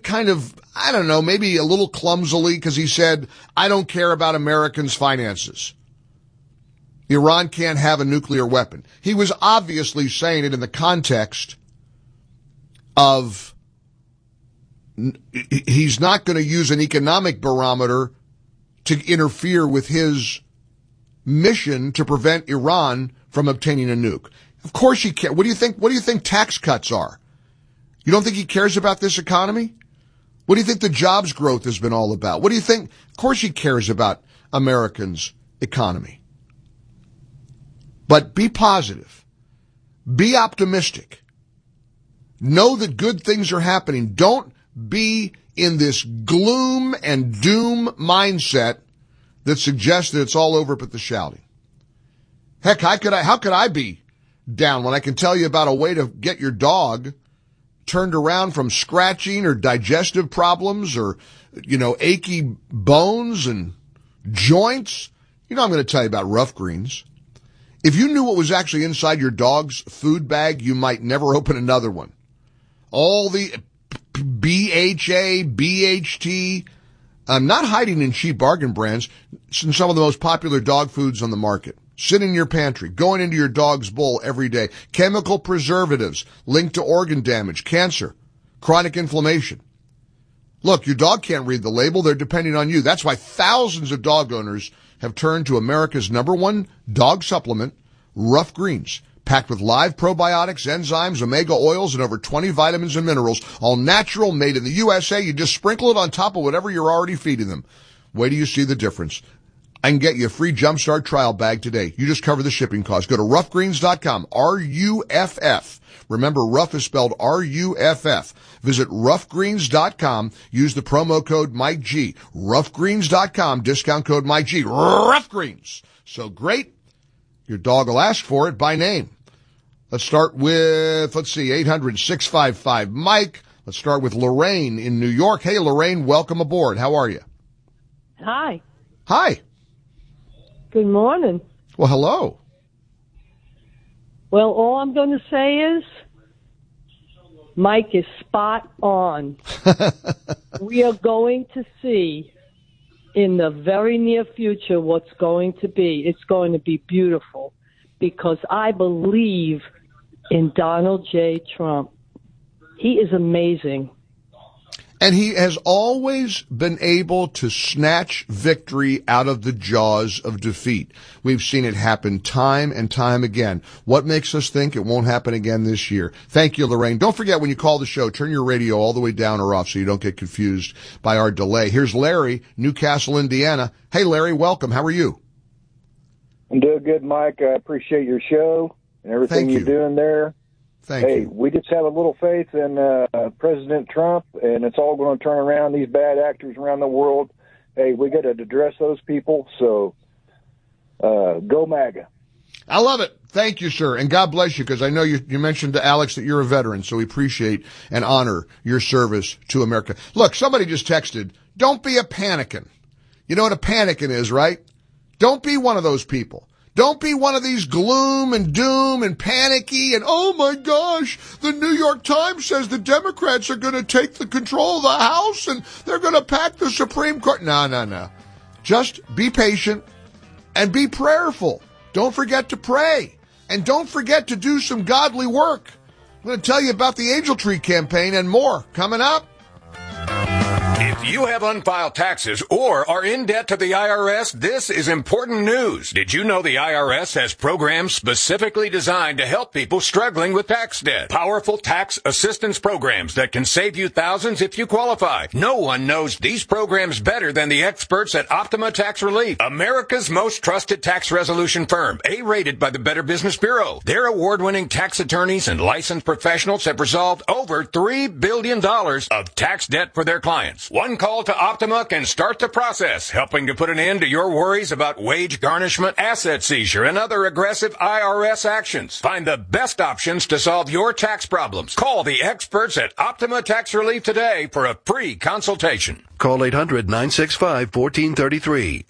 kind of, I don't know, maybe a little clumsily, because he said, I don't care about Americans' finances. Iran can't have a nuclear weapon. He was obviously saying it in the context of he's not going to use an economic barometer to interfere with his mission to prevent Iran from obtaining a nuke. Of course he cares. What do you think tax cuts are? You don't think he cares about this economy? What do you think the jobs growth has been all about? What do you think? Of course he cares about Americans' economy. But be positive. Be optimistic. Know that good things are happening. Don't be in this gloom and doom mindset that suggests that it's all over but the shouting. Heck, how could I be down when I can tell you about a way to get your dog turned around from scratching or digestive problems or, achy bones and joints? I'm going to tell you about Rough Greens. If you knew what was actually inside your dog's food bag, you might never open another one. All the BHA, BHT, not hiding in cheap bargain brands, in some of the most popular dog foods on the market. Sit in your pantry, going into your dog's bowl every day. Chemical preservatives linked to organ damage, cancer, chronic inflammation. Look, your dog can't read the label. They're depending on you. That's why thousands of dog owners have turned to America's #1 dog supplement, Rough Greens, packed with live probiotics, enzymes, omega oils, and over 20 vitamins and minerals, all natural, made in the USA. You just sprinkle it on top of whatever you're already feeding them. Wait till you see the difference. I can get you a free Jumpstart trial bag today. You just cover the shipping cost. Go to roughgreens.com, R-U-F-F. Remember, Rough is spelled R-U-F-F. Visit roughgreens.com. Use the promo code Mike G. Roughgreens.com, discount code Mike G. Rough Greens. So great, your dog will ask for it by name. Let's start with, 800-655-Mike. Let's start with Lorraine in New York. Hey, Lorraine, welcome aboard. How are you? Hi. Hi. Good morning. Well, hello. Well, all I'm going to say is Mike is spot on. We are going to see in the very near future what's going to be. It's going to be beautiful because I believe in Donald J. Trump. He is amazing. And he has always been able to snatch victory out of the jaws of defeat. We've seen it happen time and time again. What makes us think it won't happen again this year? Thank you, Lorraine. Don't forget, when you call the show, turn your radio all the way down or off so you don't get confused by our delay. Here's Larry, Newcastle, Indiana. Hey, Larry, welcome. How are you? I'm doing good, Mike. I appreciate your show and everything you're doing there. Thank you. We just have a little faith in President Trump, and it's all going to turn around. These bad actors around the world, hey, we got to address those people. So go MAGA. I love it. Thank you, sir. And God bless you, because I know you mentioned to Alex that you're a veteran, so we appreciate and honor your service to America. Look, somebody just texted, don't be a panicking. You know what a panicking is, right? Don't be one of those people. Don't be one of these gloom and doom and panicky and, oh my gosh, the New York Times says the Democrats are going to take the control of the House and they're going to pack the Supreme Court. No. Just be patient and be prayerful. Don't forget to pray. And don't forget to do some godly work. I'm going to tell you about the Angel Tree campaign and more coming up. If you have unfiled taxes or are in debt to the IRS, this is important news. Did you know the IRS has programs specifically designed to help people struggling with tax debt? Powerful tax assistance programs that can save you thousands if you qualify. No one knows these programs better than the experts at Optima Tax Relief, America's most trusted tax resolution firm, A-rated by the Better Business Bureau. Their award-winning tax attorneys and licensed professionals have resolved over $3 billion of tax debt for their clients. One call to Optima can start the process, helping to put an end to your worries about wage garnishment, asset seizure, and other aggressive IRS actions. Find the best options to solve your tax problems. Call the experts at Optima Tax Relief today for a free consultation. Call 800-965-1433.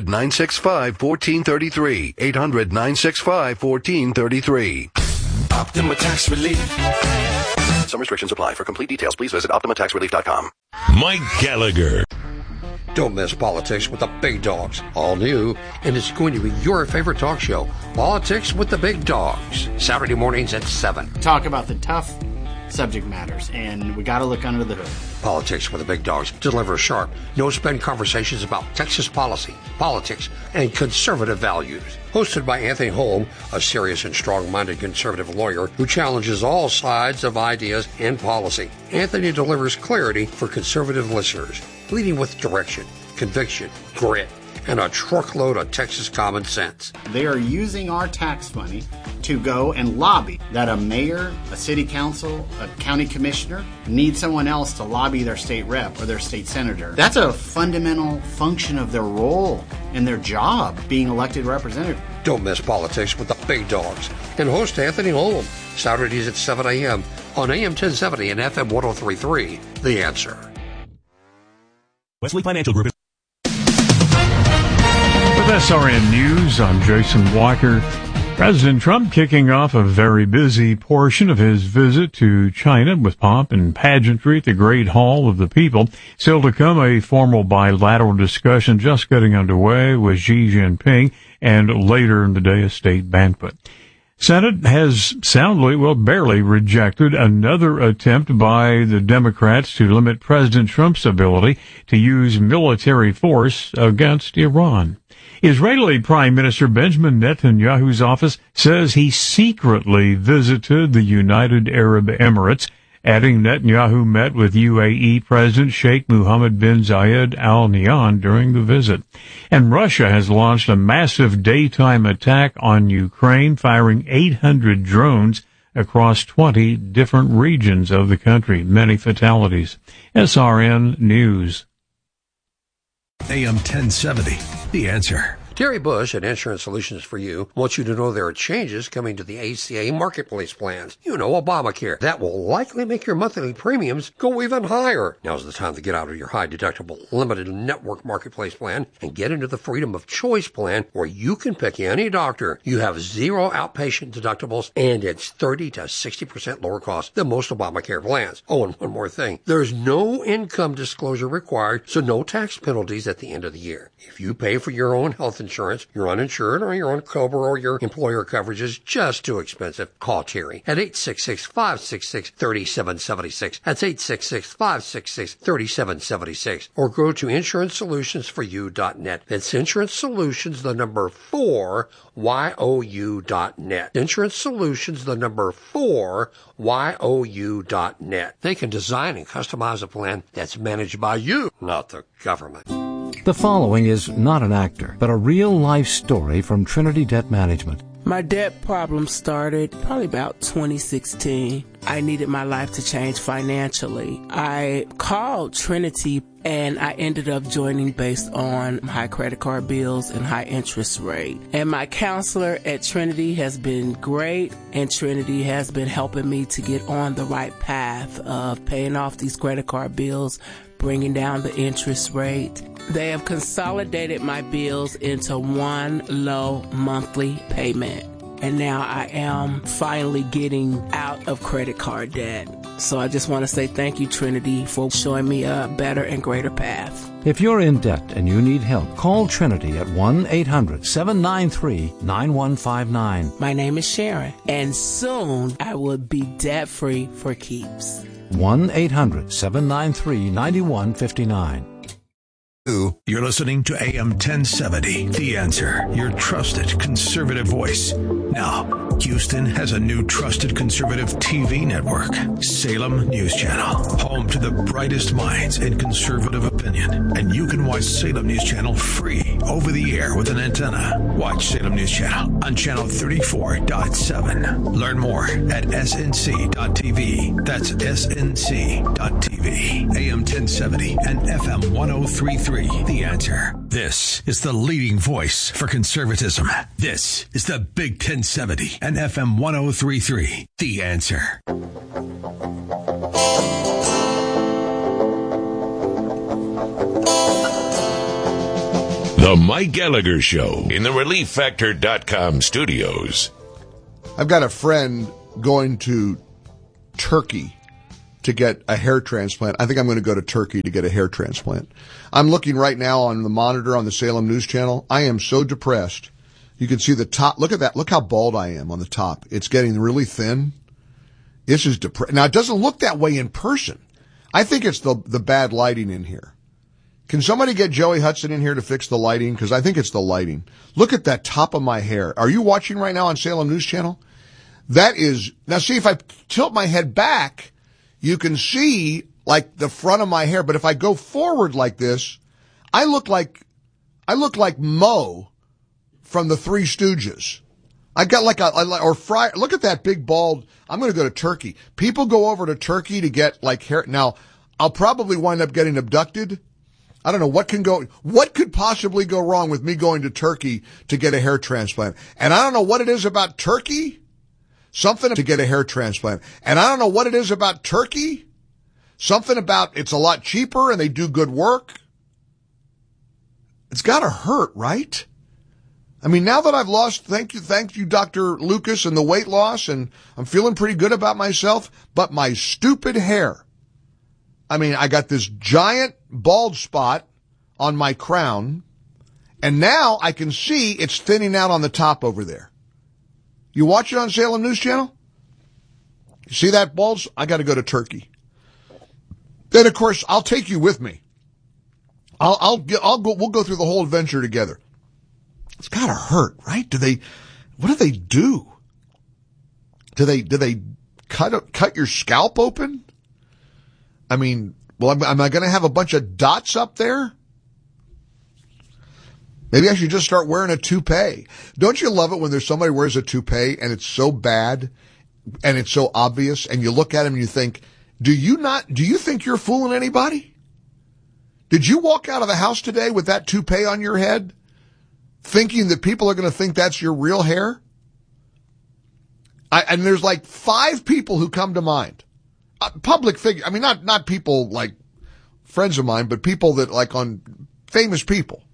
800-965-1433. 800-965-1433. Optima Tax Relief. Some restrictions apply. For complete details, please visit OptimaTaxRelief.com. Mike Gallagher. Don't miss Politics with the Big Dogs. All new, and it's going to be your favorite talk show, Politics with the Big Dogs. Saturday mornings at 7. Talk about the tough subject matters, and we got to look under the hood. Politics with the Big Dogs delivers sharp, no-spin conversations about Texas policy, politics, and conservative values. Hosted by Anthony Holm, a serious and strong-minded conservative lawyer who challenges all sides of ideas and policy. Anthony delivers clarity for conservative listeners, leading with direction, conviction, grit, and a truckload of Texas common sense. They are using our tax money to go and lobby that a mayor, a city council, a county commissioner need someone else to lobby their state rep or their state senator. That's a fundamental function of their role and their job, being elected representative. Don't miss Politics with the Big Dogs and host Anthony Holm, Saturdays at 7 a.m. on AM 1070 and FM 103.3. The Answer. Wesley Financial Group. With SRN News, I'm Jason Walker. President Trump kicking off a very busy portion of his visit to China with pomp and pageantry at the Great Hall of the People. Still to come, a formal bilateral discussion just getting underway with Xi Jinping, and later in the day, a state banquet. Senate has soundly, barely rejected another attempt by the Democrats to limit President Trump's ability to use military force against Iran. Israeli Prime Minister Benjamin Netanyahu's office says he secretly visited the United Arab Emirates, adding Netanyahu met with UAE President Sheikh Mohammed bin Zayed Al Nahyan during the visit. And Russia has launched a massive daytime attack on Ukraine, firing 800 drones across 20 different regions of the country. Many fatalities. SRN News. AM 1070. The Answer. Terry Bush at Insurance Solutions for You wants you to know there are changes coming to the ACA marketplace plans. You know, Obamacare. That will likely make your monthly premiums go even higher. Now's the time to get out of your high-deductible limited network marketplace plan and get into the Freedom of Choice plan where you can pick any doctor. You have zero outpatient deductibles and it's 30 to 60% lower cost than most Obamacare plans. Oh, and one more thing. There's no income disclosure required, so no tax penalties at the end of the year. If you pay for your own health insurance, you're uninsured, or you're on COBRA, or your employer coverage is just too expensive, call Terry at 866-566-3776. That's 866-566-3776. Or go to InsuranceSolutionsForYou.net. That's Insurance Solutions, the number 4, YOU.net. Insurance Solutions, the number 4, YOU.net. They can design and customize a plan that's managed by you, not the government. The following is not an actor, but a real-life story from Trinity Debt Management. My debt problem started probably about 2016. I needed my life to change financially. I called Trinity and I ended up joining based on high credit card bills and high interest rate. And my counselor at Trinity has been great, and Trinity has been helping me to get on the right path of paying off these credit card bills, bringing down the interest rate. They have consolidated my bills into one low monthly payment. And now I am finally getting out of credit card debt. So I just want to say thank you, Trinity, for showing me a better and greater path. If you're in debt and you need help, call Trinity at 1-800-793-9159. My name is Sharon, and soon I will be debt-free for keeps. 1-800-793-9159. You're listening to AM 1070, The Answer, your trusted conservative voice. Now, Houston has a new trusted conservative TV network, Salem News Channel, home to the brightest minds in conservative opinion. And you can watch Salem News Channel free over the air with an antenna. Watch Salem News Channel on channel 34.7. Learn more at snc.tv. That's snc.tv. AM 1070 and FM 103.3. The Answer. This is the leading voice for conservatism. This is the Big 1070 and FM 103.3. The Answer. The Mike Gallagher Show in the ReliefFactor.com studios. I've got a friend going to Turkey to get a hair transplant. I think I'm going to go to Turkey to get a hair transplant. I'm looking right now on the monitor on the Salem News Channel. I am so depressed. You can see the top. Look at that. Look how bald I am on the top. It's getting really thin. This is depressing. Now, it doesn't look that way in person. I think it's the bad lighting in here. Can somebody get Joey Hudson in here to fix the lighting? Because I think it's the lighting. Look at that top of my hair. Are you watching right now on Salem News Channel? That is, now see, if I tilt my head back, you can see like the front of my hair. But if I go forward like this, I look like Moe from the Three Stooges. I got look at that big bald. I'm going to go to Turkey. People go over to Turkey to get like hair. Now, I'll probably wind up getting abducted. I don't know what could possibly go wrong with me going to Turkey to get a hair transplant. And I don't know what it is about Turkey. Something to get a hair transplant. And I don't know what it is about Turkey. Something about it's a lot cheaper and they do good work. It's gotta hurt, right? I mean, now that I've lost, thank you, Dr. Lucas, and the weight loss, and I'm feeling pretty good about myself, but my stupid hair. I mean, I got this giant bald spot on my crown, and now I can see it's thinning out on the top over there. You watch it on Salem News Channel? You see that bald? I got to go to Turkey. Then, of course, I'll take you with me. I'll go. We'll go through the whole adventure together. It's got to hurt, right? What do they do? Do they cut your scalp open? I mean, well, am I going to have a bunch of dots up there? Maybe I should just start wearing a toupee. Don't you love it when there's somebody who wears a toupee and it's so bad and it's so obvious and you look at him and you think, do you think you're fooling anybody? Did you walk out of the house today with that toupee on your head thinking that people are going to think that's your real hair? And there's like 5 people who come to mind. Public figure. I mean, not people like friends of mine, but people that like on famous people.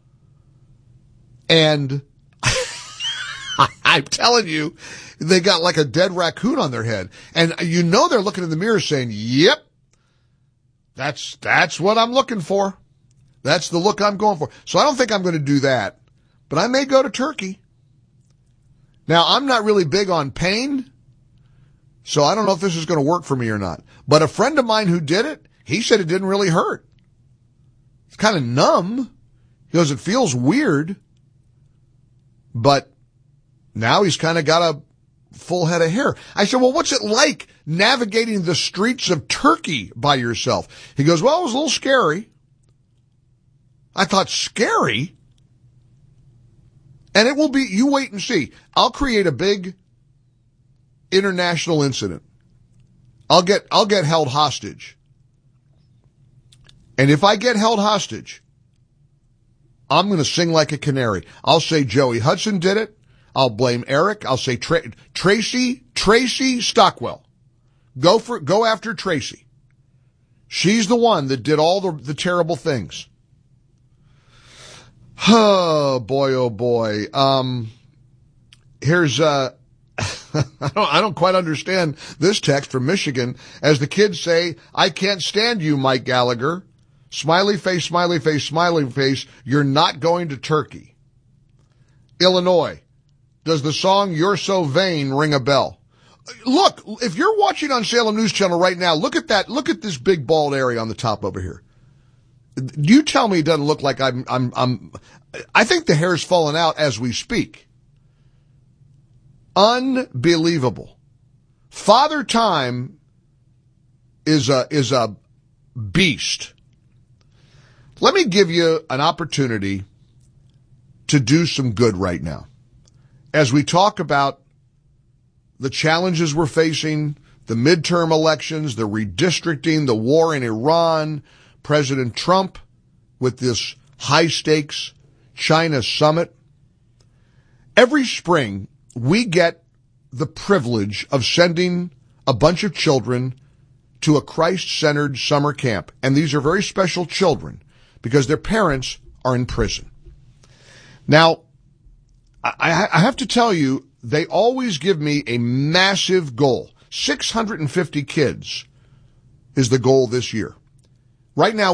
And I'm telling you, they got like a dead raccoon on their head. And you know they're looking in the mirror saying, yep, that's what I'm looking for. That's the look I'm going for. So I don't think I'm going to do that. But I may go to Turkey. Now, I'm not really big on pain, so I don't know if this is going to work for me or not. But a friend of mine who did it, he said it didn't really hurt. It's kind of numb. He goes, it feels weird. But now he's kind of got a full head of hair. I said, well, what's it like navigating the streets of Turkey by yourself? He goes, well, it was a little scary. I thought, scary? And it will be, you wait and see. I'll create a big international incident. I'll get held hostage. And if I get held hostage, I'm going to sing like a canary. I'll say Joey Hudson did it. I'll blame Eric. I'll say Tracy Stockwell. Go after Tracy. She's the one that did all the terrible things. Oh boy, oh boy. Here's I don't quite understand this text from Michigan. As the kids say, I can't stand you, Mike Gallagher. Smiley face, smiley face, smiley face. You're not going to Turkey. Illinois. Does the song You're So Vain ring a bell? Look, if you're watching on Salem News Channel right now, look at that. Look at this big bald area on the top over here. You tell me it doesn't look like I think the hair's falling out as we speak. Unbelievable. Father Time is a beast. Let me give you an opportunity to do some good right now. As we talk about the challenges we're facing, the midterm elections, the redistricting, the war in Iran, President Trump with this high-stakes China summit. Every spring, we get the privilege of sending a bunch of children to a Christ-centered summer camp. And these are very special children because their parents are in prison. Now, I have to tell you, they always give me a massive goal. 650 kids is the goal this year. Right now,